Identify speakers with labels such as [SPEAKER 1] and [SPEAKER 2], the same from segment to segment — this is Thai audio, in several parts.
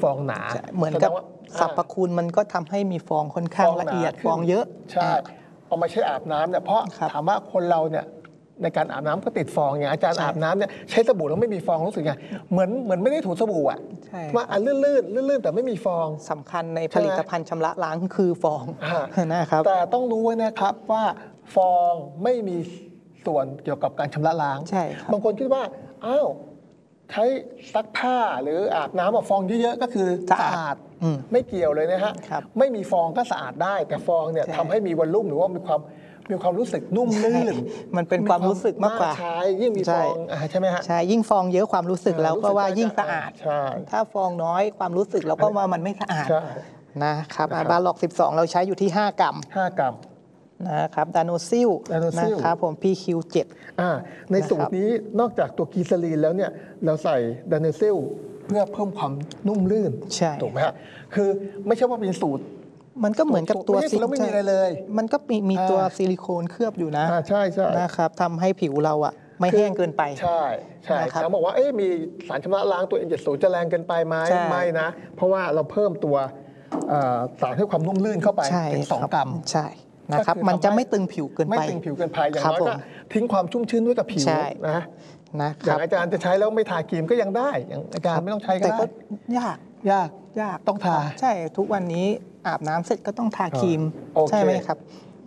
[SPEAKER 1] องหนา
[SPEAKER 2] เหมือนกับสรรพคุณมันก็ทำให้มีฟองค่อนข้างละเอียดฟองเยอะ
[SPEAKER 1] ใช่เอามาใช้อาบน้ำเนี่ยเพราะถามว่าคนเราเนี่ยในการอาบน้ำก็ติดฟองอย่างอาจารย์อาบน้ำเนี่ยใช้สบู่แล้วไม่มีฟองรู้สึกไงเหมือนไม่ได้ถูสบู่อ่ะว่าลื่นแต่ไม่มีฟอง
[SPEAKER 2] สำคัญในผลิตภัณฑ์ชำระล้างคือฟองนะครับ
[SPEAKER 1] แต่ต้องรู้ไว้นะครับว่าฟองไม่มีส่วนเกี่ยวกับการชำระล้างบางคนคิดว่าอ้าวใช้ซักผ้าหรืออาบน้ำฟองเยอะๆก็คือสะอาดไม่เกี่ยวเลยนะฮะไม่มีฟองก็สะอาดได้แต่ฟองเนี่ยทำให้มีวอลลุ่มหรือว่ามีความรู้สึกนุ่มลื่น
[SPEAKER 2] มันเป็นความรู้สึกมากกว่า
[SPEAKER 1] ใช่ยิ่งมีฟองใช่ไหมฮะ
[SPEAKER 2] ใช่ยิ่งฟองเยอะความรู้สึกแล้วก็ว่ายิ่งสะอาดถ้าฟองน้อยความรู้สึกเราก็ว่ามันไม่สะอาดนะครับบาล็อก12เราใช้อยู่ที่5 กรัมนะครับดาโนซิลนะครับผม PQ7
[SPEAKER 1] ในสูตรนี้นอกจากตัวกีซาลีนแล้วเนี่ยเราใส่ดาโนซิลเพื่อเพิ่มความนุ่มลื่นถูกไหมฮะคือไม่ใช่ว่าเป็นสูตร
[SPEAKER 2] มันก็เหมือนกับตัว
[SPEAKER 1] แล้วไม่มีอะไรเลย
[SPEAKER 2] มันก็มีตัวซิลิโคนเคลือบอยู่นะ
[SPEAKER 1] ใช่
[SPEAKER 2] นะครับทำให้ผิวเราอะไม่แห้งเกินไป
[SPEAKER 1] ใช่เขาบอกว่ามีสารชำระล้างตัว N70 จะแรงเกินไปไหมไม่นะเพราะว่าเราเพิ่มตัวสารให้ความนุ่มลื่นเข้าไปถึง2 กรัม
[SPEAKER 2] ใช่นะครับมันจะไม่ตึงผิวเกินไป
[SPEAKER 1] ไม่ตึงผิวเกินไปอย่างน้อยก็ทิ้งความชุ่มชื้นไว้กับผิวนะอย่างอาจารย์จะใช้แล้วไม่ทาครีมก็ยังได้อย่างอาจารย์ไม่ต้องใช้ก็ได้
[SPEAKER 2] แต่ก็ยาก
[SPEAKER 1] ต้องทา
[SPEAKER 2] ใช่ทุกวันนี้อาบน้ำเสร็จก็ต้องทาครีมใช่ไหมครับ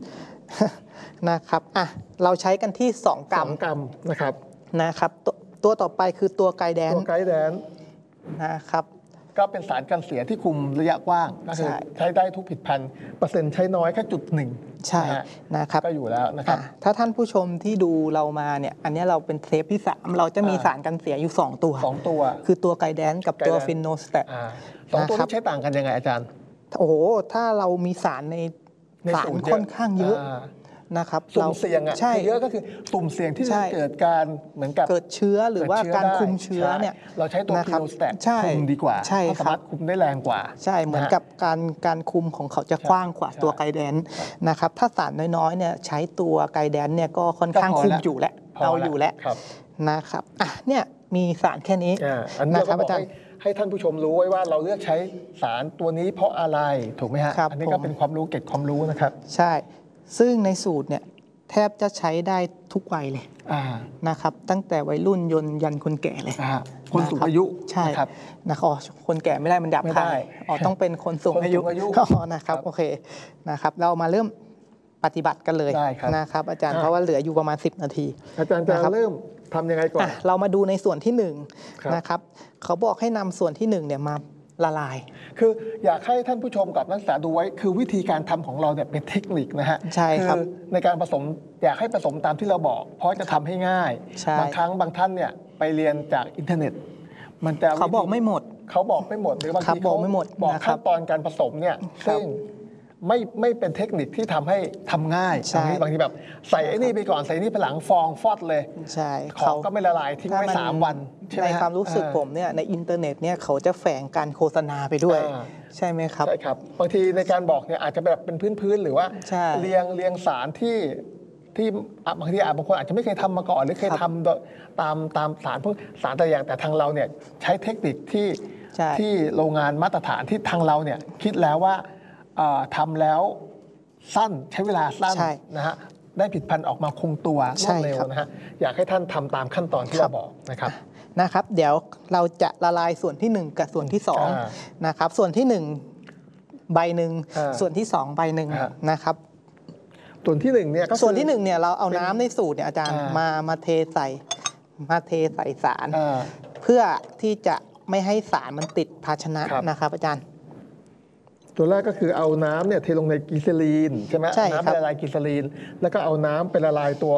[SPEAKER 2] นะครับเราใช้กันที่2 กรัมนะครับตัวต่อไปคือตัวไกด์แดนนะครับ
[SPEAKER 1] ก็เป็นสารกันเสียที่คุมระยะกว้างก็คือใช้ได้ทุกผลิตภัณฑ์เปอร์เซ็นต์ใช้น้อยแค่1%
[SPEAKER 2] ใช่นะครับ
[SPEAKER 1] ก็อยู่แล้วนะครับ
[SPEAKER 2] ถ้าท่านผู้ชมที่ดูเรามาเนี่ยอันนี้เราเป็นเทปที่3เราจะมีสารกันเสียอยู่2 ตัวคือตัวไกด์แดนกับตัวฟินโนสแตท
[SPEAKER 1] 2 ตัวนี้ใช้ต่างกันยังไงอาจารย์
[SPEAKER 2] โอ้โหถ้าเรามีสารในสารค่อนข้างเยอะนะครับ
[SPEAKER 1] สุ่มเสี่ยงเยอะก็คือสุ่มเสี่ยงที่จะเกิดการเหมือนกับ
[SPEAKER 2] เกิดเชื้อหรือว่าการคุมเชื้อเนี่ย
[SPEAKER 1] เราใช้ตัวฟิโนสแตทคุมดีกว่าเพราะสามารถคุมได้แรงกว่า
[SPEAKER 2] ใช่เหมือนกับการคุมของเขาจะกว้างกว่าตัวไกด์แดนนะครับถ้าสารน้อยๆเนี่ยใช้ตัวไกด์แดนเนี่ยก็ค่อนข้างคุมอยู่แล้วเอาอยู่แล้วนะครับเนี่ยมีสารแค่นี้
[SPEAKER 1] นะครับอาจารย์ให้ท่านผู้ชมรู้ไว้ว่าเราเลือกใช้สารตัวนี้เพราะอะไรถูกไหมฮะอันนี้ก็เป็นความรู้เก็บความรู้นะครับ
[SPEAKER 2] ใช่ซึ่งในสูตรเนี่ยแทบจะใช้ได้ทุกวัยเลยนะครับตั้งแต่วัยรุ่นยันคนแก่เลย
[SPEAKER 1] คนสูงอายุ
[SPEAKER 2] ใช่นะครับคนแก่ไม่ได้มันดับคายต้องเป็นคนสูงอายุนะครับโอเคนะครับเรามาเริ่มปฏิบัติกันเลยนะครับอาจารย์เพราะว่าเหลืออยู่ประมาณ10 นาที
[SPEAKER 1] อาจารย์จะเริ่มทำยังไงก่อน
[SPEAKER 2] เรามาดูในส่วนที่1นะครับเขาบอกให้นำส่วนที่1เนี่ยมาละลาย
[SPEAKER 1] คืออยากให้ท่านผู้ชมกับนักศึกษาดูไว้คือวิธีการทำของเราเนี่ยเป็นเทคนิคนะฮะ
[SPEAKER 2] ใช่ครับ
[SPEAKER 1] ในการผสมอยากให้ผสมตามที่เราบอกเพราะจะทำให้ง่ายบางครั้งบางท่านเนี่ยไปเรียนจากอินเทอร์เน็ตมันจะ
[SPEAKER 2] เขาบอกไม่หมด
[SPEAKER 1] หรือบางทีเขาบอกขั้นตอนการผสมเนี่ยซึ่งไม่เป็นเทคนิคที่ทำให้ทำง่ายบางทีแบบใส่ไอ้นี่ไปก่อนใส่นี่ไปหลังฟองฟอดเลย
[SPEAKER 2] ใช่
[SPEAKER 1] ของก็ไม่ละลายทิ้งไว้3 วัน
[SPEAKER 2] ในความรู้สึกผมเนี่ยในอินเทอร์เน็ตเนี่ยเขาจะแฝงการโฆษณาไปด้วยใช่ไหมครับ
[SPEAKER 1] ใช่ครับบางทีในการบอกเนี่ยอาจจะแบบเป็นพื้นหรือว่าเรียงสารที่บางทีบางคนอาจจะไม่เคยทำมาก่อนหรือเคยทำตามสารพวกสารแต่ทางเราเนี่ยใช้เทคนิคที่โรงงานมาตรฐานที่ทางเราเนี่ยคิดแล้วว่าทำแล้วสั้นใช้เวลาสั้นนะฮะได้ผลิตภัณฑ์ออกมาคงตัวรวดเร็วนะฮะอยากให้ท่านทำตามขั้นตอนที่เราบอก
[SPEAKER 2] นะครับเดี๋ยวเราจะละลายส่วนที่1กับส่วนที่2นะครับส่วนที่1ใบหนึ่งส่วนที่2ใบหนึ่งนะครับ
[SPEAKER 1] ส่วนที่1เนี่ย
[SPEAKER 2] ส่วนที่1เนี่ยเราเอาน้ำในสูตรเนี่ยอาจารย์มาเทใส่สารเพื่อที่จะไม่ให้สารมันติดภาชนะนะครับอาจารย์
[SPEAKER 1] ตัวแรกก็คือเอาน้ำเนี่ยเทลงในกีซาลีนใช่ไหมน้ำไปละลายกีซาลีนแล้วก็เอาน้ำไปละลายตัว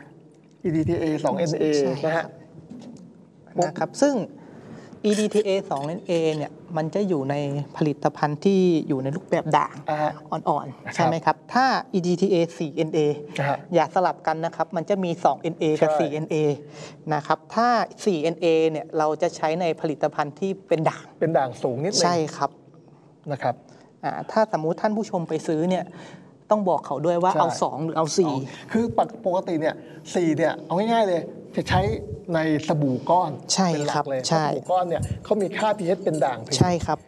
[SPEAKER 1] EDTA 2NA
[SPEAKER 2] นะครับซึ่ง EDTA 2NA เนี่ยมันจะอยู่ในผลิตภัณฑ์ที่อยู่ในรูปแบบด่างอ่อนๆใช่ไหมครับถ้า EDTA 4NA อย่าสลับกันนะครับมันจะมี 2NA กับ 4NA นะครับถ้า 4NA เนี่ยเราจะใช้ในผลิตภัณฑ์ที่เป็นด่าง
[SPEAKER 1] สูงนิดนึง
[SPEAKER 2] ใช่ครับ
[SPEAKER 1] นะครับ
[SPEAKER 2] ถ้าสมมุติท่านผู้ชมไปซื้อเนี่ยต้องบอกเขาด้วยว่าเอา2หรือเอา4
[SPEAKER 1] คือปกติเนี่ย4เนี่ยเอาง่ายๆเลยจะใช้ในสบู่ก้อน
[SPEAKER 2] ใช่ครับ
[SPEAKER 1] เลยสบู่ก้อนเนี่ยเขามีค่า pH เป็นด่าง
[SPEAKER 2] ใช่ครับ